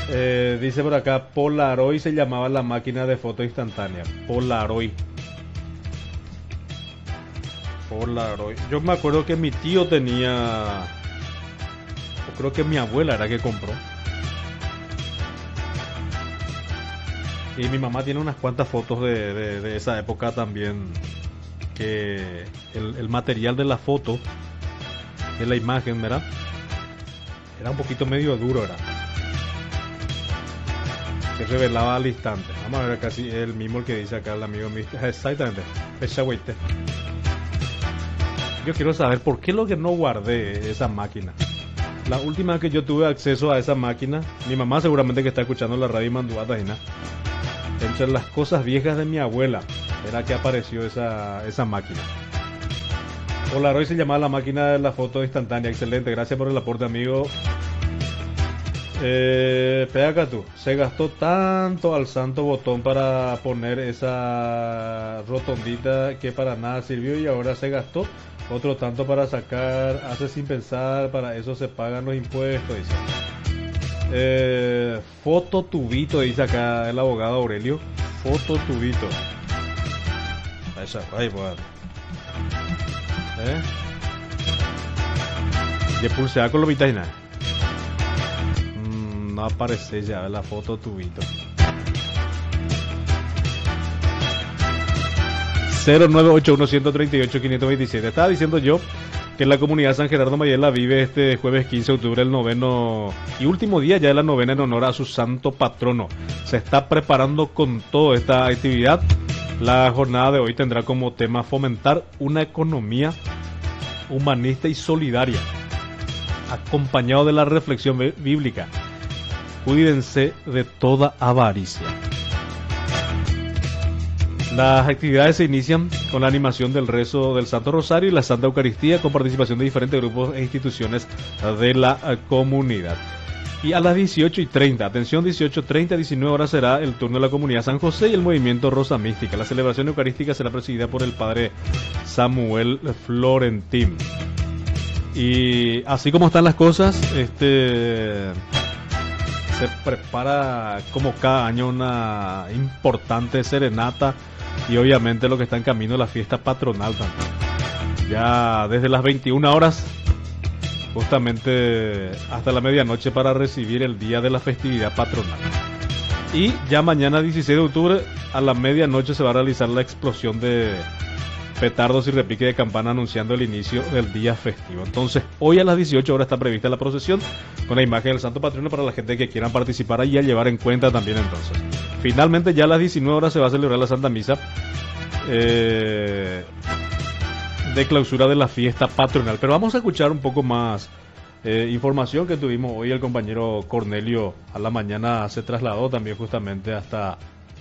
Dice por acá, Polaroid se llamaba la máquina de foto instantánea. Polaroid. Polaroid. Yo me acuerdo que mi tío tenía, o creo que mi abuela era que compró. Y mi mamá tiene unas cuantas fotos de esa época también. Que el material de la foto, de la imagen, ¿verdad? Era un poquito medio duro, era. Se revelaba al instante. Vamos a ver casi el mismo que dice acá el amigo mío. Exactamente. Pechahuite. Yo quiero saber por qué lo que no guardé esa máquina. La última que yo tuve acceso a esa máquina, mi mamá seguramente que está escuchando la radio Manduata, entre las cosas viejas de mi abuela era que apareció esa máquina. Polaroid se llamaba la máquina de la foto instantánea. Excelente, gracias por el aporte, amigo. Pega acá tú. Se gastó tanto al santo botón para poner esa rotondita que para nada sirvió, y ahora se gastó otro tanto para sacar, hace sin pensar, para eso se pagan los impuestos, dice. Fototubito, dice acá el abogado Aurelio. Fototubito. Ahí, pues. De pulsear con lo vitajina. No aparece ya la fototubito. 0981-138-527. Estaba diciendo yo que la comunidad San Gerardo Mayela vive este jueves 15 de octubre, el noveno y último día ya de la novena en honor a su santo patrono. Se está preparando con toda esta actividad. La jornada de hoy tendrá como tema fomentar una economía humanista y solidaria, acompañado de la reflexión bíblica. Cuídense de toda avaricia. Las actividades se inician con la animación del rezo del Santo Rosario y la Santa Eucaristía, con participación de diferentes grupos e instituciones de la comunidad. Y a las 18:30, atención, 18:30, 19 horas será el turno de la comunidad San José y el movimiento Rosa Mística. La celebración eucarística será presidida por el padre Samuel Florentín. Y así como están las cosas, se prepara como cada año una importante serenata y obviamente lo que está en camino es la fiesta patronal también. Ya desde las 21 horas, justamente hasta la medianoche, para recibir el día de la festividad patronal. Y ya mañana 16 de octubre a la medianoche se va a realizar la explosión de petardos y repique de campana anunciando el inicio del día festivo. Entonces, hoy a las 18 horas está prevista la procesión con la imagen del Santo Patrono para la gente que quieran participar y a llevar en cuenta también. Entonces, finalmente ya a las 19 horas se va a celebrar la Santa Misa de clausura de la fiesta patronal. Pero vamos a escuchar un poco más información que tuvimos hoy. El compañero Cornelio a la mañana se trasladó también justamente hasta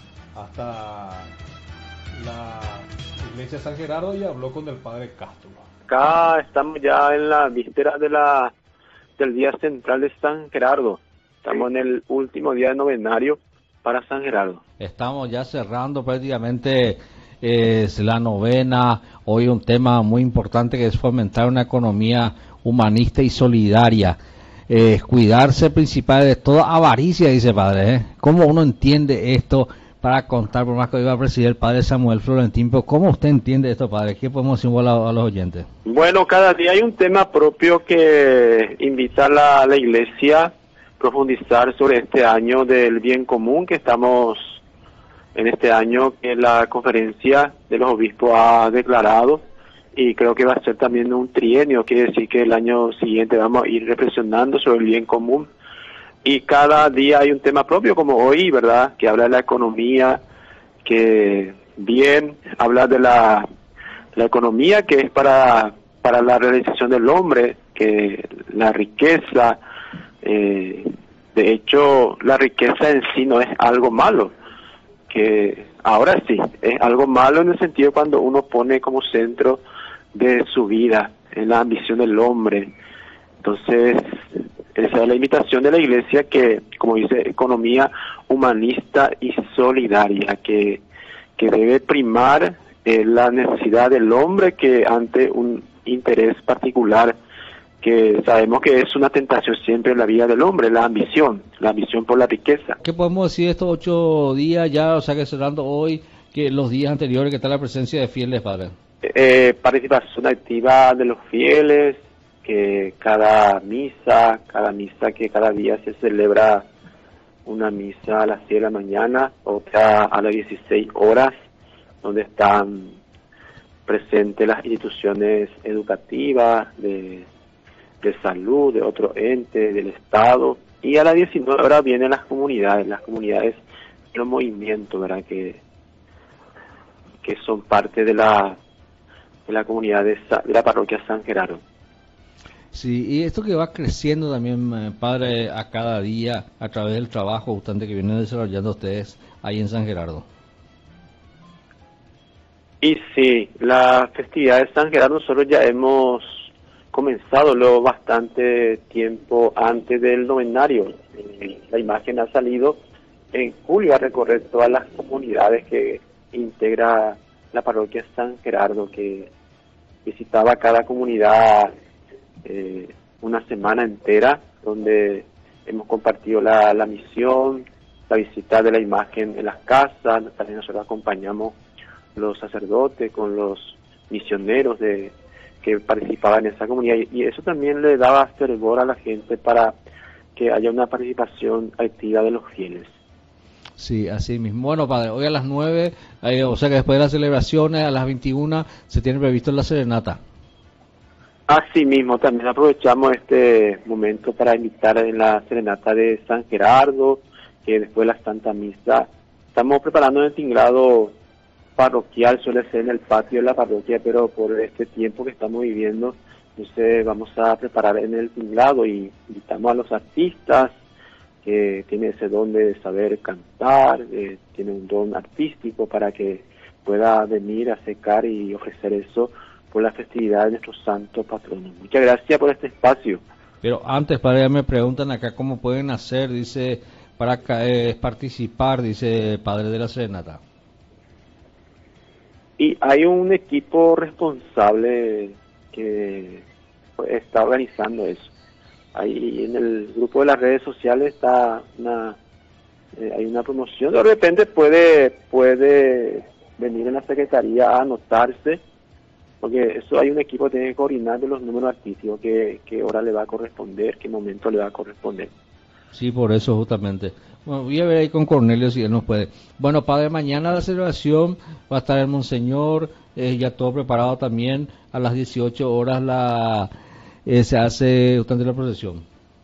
la iglesia San Gerardo y habló con el padre Castro. Acá estamos ya en la víspera del día central de San Gerardo. Estamos en el último día de novenario para San Gerardo. Estamos ya cerrando prácticamente la novena. Hoy un tema muy importante que es fomentar una economía humanista y solidaria. Cuidarse principal de toda avaricia, dice padre. ¿Cómo uno entiende esto? Para contar, por más que iba a presidir el padre Samuel Florentín, pero ¿cómo usted entiende esto, padre? ¿Qué podemos decir a los oyentes? Bueno, cada día hay un tema propio que invita a la iglesia a profundizar sobre este año del bien común que estamos en este año, que la conferencia de los obispos ha declarado, y creo que va a ser también un trienio, quiere decir que el año siguiente vamos a ir reflexionando sobre el bien común. Y cada día hay un tema propio, como hoy, ¿verdad?, que habla de la economía, que bien habla de la economía que es para la realización del hombre, que la riqueza, de hecho, la riqueza en sí no es algo malo, que ahora sí, es algo malo en el sentido cuando uno pone como centro de su vida en la ambición del hombre. Entonces, esa es la invitación de la iglesia, que, como dice, economía humanista y solidaria, que debe primar la necesidad del hombre que ante un interés particular que sabemos que es una tentación siempre en la vida del hombre, la ambición por la riqueza. ¿Qué podemos decir de estos 8 días ya, o sea que cerrando hoy, que los días anteriores que está la presencia de fieles, padre? Participación activa de los fieles, que cada misa que cada día se celebra una misa a las 10 de la mañana, otra a las 16 horas, donde están presentes las instituciones educativas, de salud, de otro ente, del Estado, y a las 19 horas vienen las comunidades, los movimientos, ¿verdad?, que son parte de la comunidad de la parroquia San Gerardo. Sí, y esto que va creciendo también, padre, a cada día, a través del trabajo constante que vienen desarrollando ustedes ahí en San Gerardo. Y sí, la festividad de San Gerardo nosotros ya hemos comenzado luego bastante tiempo antes del novenario. La imagen ha salido en julio a recorrer todas las comunidades que integra la parroquia San Gerardo, que visitaba cada comunidad una semana entera, donde hemos compartido la misión, la visita de la imagen en las casas. También nosotros acompañamos los sacerdotes con los misioneros que participaban en esa comunidad, y eso también le daba fervor a la gente para que haya una participación activa de los fieles. Sí, así mismo. Bueno, padre, hoy a las 9, o sea que después de las celebraciones, a las 21, se tiene previsto la serenata. Así mismo, también aprovechamos este momento para invitar en la serenata de San Gerardo, que después de la Santa Misa, estamos preparando el tinglado parroquial, suele ser en el patio de la parroquia, pero por este tiempo que estamos viviendo, entonces vamos a preparar en el tinglado y invitamos a los artistas que tienen ese don de saber cantar, tiene un don artístico para que pueda venir a secar y ofrecer eso por la festividad de nuestro santo patrono. Muchas gracias por este espacio. Pero antes, padre, ya me preguntan acá cómo pueden hacer, dice, para participar, dice padre, de la serenata. Y hay un equipo responsable que está organizando eso. Ahí en el grupo de las redes sociales está hay una promoción. De repente puede venir en la secretaría a anotarse, porque eso hay un equipo que tiene que coordinar de los números artísticos, qué hora le va a corresponder, qué momento le va a corresponder. Sí, por eso justamente. Bueno, voy a ver ahí con Cornelio si él nos puede. Bueno, padre, mañana la celebración va a estar el Monseñor, ya todo preparado también. A las 18 horas se hace durante la procesión.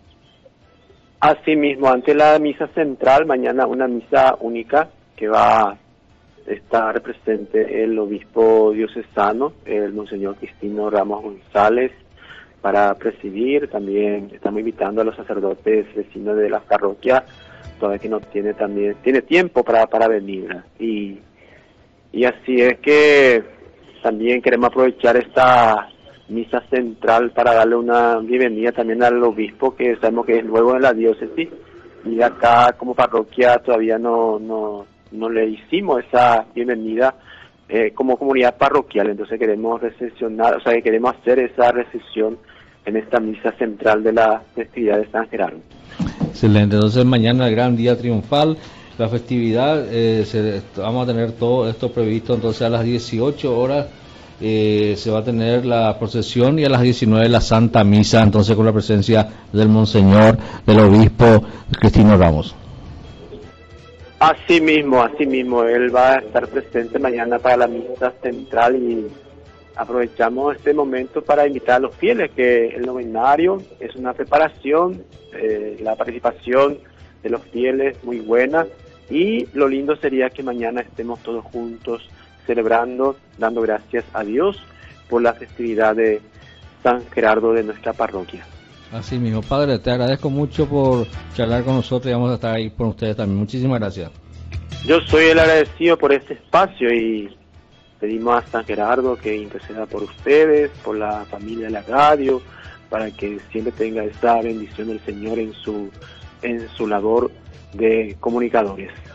Así mismo, ante la misa central, mañana una misa única que va a estar presente el obispo diocesano, el Monseñor Cristino Ramos González, para presidir. También estamos invitando a los sacerdotes vecinos de la parroquia, todavía que no tiene tiempo para venir. Y así es que también queremos aprovechar esta misa central para darle una bienvenida también al obispo, que sabemos que es nuevo en la diócesis, y acá como parroquia todavía no le hicimos esa bienvenida como comunidad parroquial. Entonces queremos queremos hacer esa recepción en esta misa central de la festividad de San Gerardo. Excelente, entonces mañana el gran día triunfal, la festividad, vamos a tener todo esto previsto, entonces a las 18 horas se va a tener la procesión y a las 19 la Santa Misa, entonces con la presencia del Monseñor, del Obispo Cristino Ramos. Así mismo, él va a estar presente mañana para la misa central, y aprovechamos este momento para invitar a los fieles que el novenario es una preparación, la participación de los fieles muy buena, y lo lindo sería que mañana estemos todos juntos celebrando, dando gracias a Dios por la festividad de San Gerardo de nuestra parroquia. Así mismo, padre, te agradezco mucho por charlar con nosotros y vamos a estar ahí con ustedes también. Muchísimas gracias. Yo soy el agradecido por este espacio y pedimos a San Gerardo que interceda por ustedes, por la familia de la radio, para que siempre tenga esa bendición del Señor en su labor de comunicadores.